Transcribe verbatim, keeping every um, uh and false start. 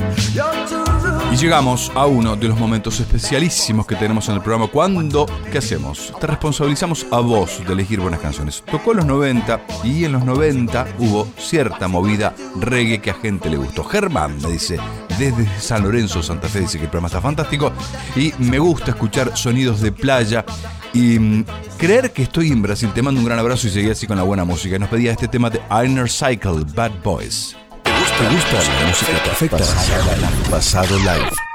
Y llegamos a uno de los momentos especialísimos que tenemos en el programa. Cuando, ¿qué hacemos? Te responsabilizamos a vos de elegir buenas canciones. Tocó en los noventa y en los noventa hubo cierta movida reggae que a gente le gustó. Germán me dice, desde San Lorenzo, Santa Fe, dice que el programa está fantástico y me gusta escuchar sonidos de playa y mm, creer que estoy en Brasil. Te mando un gran abrazo y seguí así con la buena música. Y nos pedía este tema de Inner Cycle, Bad Boys. ¿Te gusta la música perfecta? Pasado Live.